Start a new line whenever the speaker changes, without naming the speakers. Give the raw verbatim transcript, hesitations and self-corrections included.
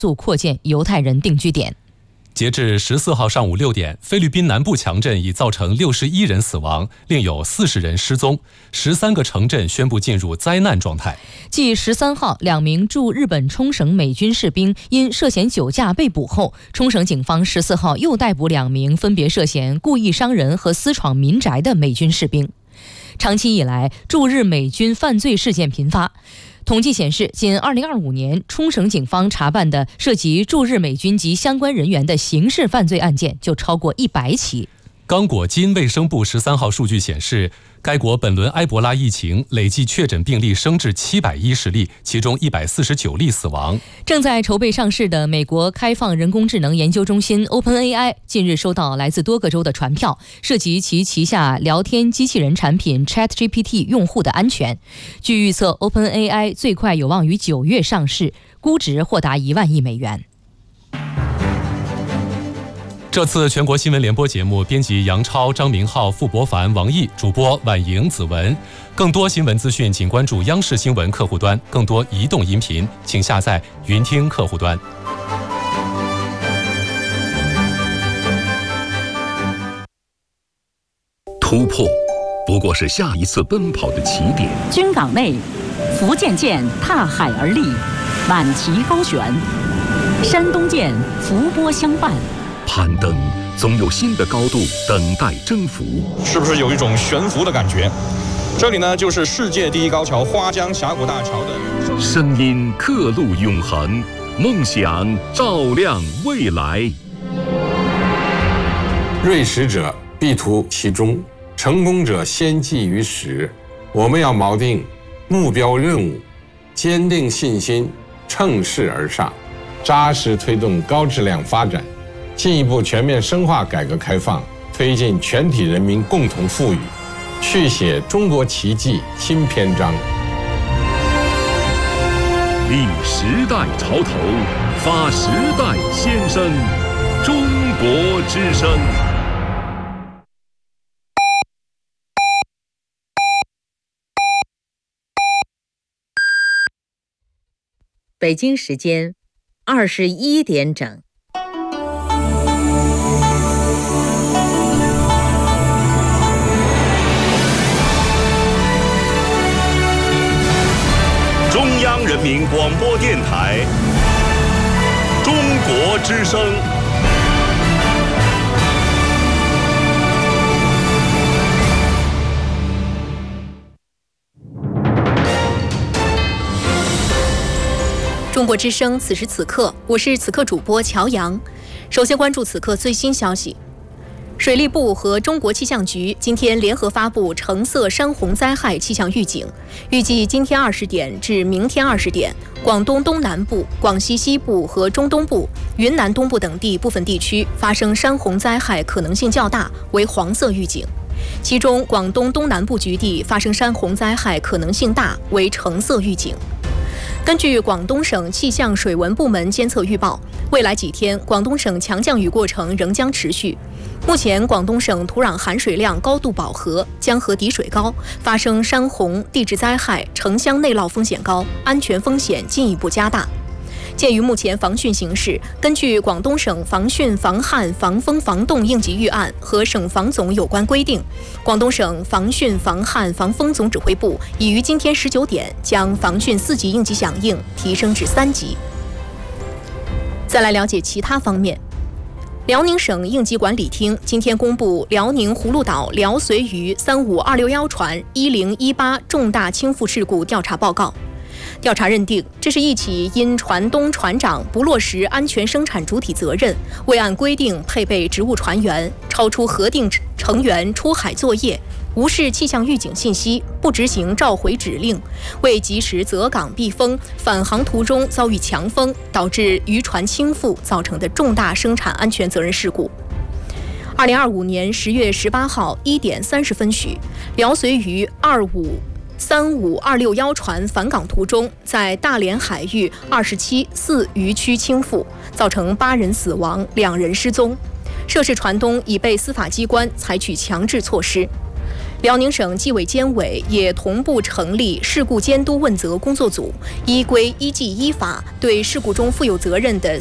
速扩建犹太人定居点。
截至十四号上午六点，菲律宾南部强震已造成六十一人死亡，另有四十人失踪，十三个城镇宣布进入灾难状态。
继十三号两名驻日本冲绳美军士兵因涉嫌酒驾被捕后，冲绳警方十四号又逮捕两名分别涉嫌故意伤人和私闯民宅的美军士兵。长期以来，驻日美军犯罪事件频发。统计显示，仅二零二五年，冲绳警方查办的涉及驻日美军及相关人员的刑事犯罪案件就超过一百起。
刚果金卫生部十三号数据显示，该国本轮埃博拉疫情累计确诊病例升至七百一十例，其中一百四十九例死亡。
正在筹备上市的美国开放人工智能研究中心 OpenAI 近日收到来自多个州的传票，涉及其旗下聊天机器人产品 ChatGPT 用户的安全。据预测， OpenAI 最快有望于九月上市，估值或达一万亿美元。
这次全国新闻联播节目，编辑杨超、张明浩、傅博凡、王毅，主播婉莹、子文。更多新闻资讯，请关注央视新闻客户端。更多移动音频，请下载云听客户端。
突破不过是下一次奔跑的起点。
军港内，福建舰踏海而立，满旗高悬；山东舰伏波相伴。
攀登总有新的高度等待征服，
是不是有一种悬浮的感觉？这里呢，就是世界第一高桥花江峡谷大桥的
声音，刻录永恒，梦想照亮未来。
锐识者必图其中，成功者先记于始。我们要锚定目标任务，坚定信心，乘势而上，扎实推动高质量发展。进一步全面深化改革开放，推进全体人民共同富裕，续写中国奇迹新篇章。
立时代潮头，发时代先声，中国之声。
北京时间二十一点整。
中央人民广播电台中国之声。
中国之声，此时此刻，我是此刻主播乔阳。首先关注此刻最新消息。水利部和中国气象局今天联合发布橙色山洪灾害气象预警，预计今天二十点至明天二十点，广东东南部、广西西部和中东部、云南东部等地部分地区发生山洪灾害可能性较大，为黄色预警。其中，广东东南部局地发生山洪灾害可能性大，为橙色预警。根据广东省气象水文部门监测预报，未来几天广东省强降雨过程仍将持续。目前，广东省土壤含水量高度饱和，江河底水高，发生山洪、地质灾害、城乡内涝风险高，安全风险进一步加大。鉴于目前防汛形势，根据广东省防汛防旱防风防冻应急预案和省防总有关规定，广东省防汛防旱防风总指挥部已于今天十九点将防汛四级应急响应提升至三级。再来了解其他方面。辽宁省应急管理厅今天公布辽宁葫芦岛辽绥渝三五二六幺船一零一八重大倾覆事故调查报告。调查认定，这是一起因船东船长不落实安全生产主体责任，未按规定配备职务船员，超出核定成员出海作业，无视气象预警信息，不执行召回指令，未及时择港避风，返航途中遭遇强风，导致渔船倾覆造成的重大生产安全责任事故。二零二五年十月十八号一点三十分许，辽绥渝二五三五二六幺船返港途中，在大连海域二十七四渔区倾覆，造成八人死亡，两人失踪。涉事船东已被司法机关采取强制措施。 辽宁省纪委监委也同步成立事故监督问责工作组，依规依纪依法对事故中负有责任的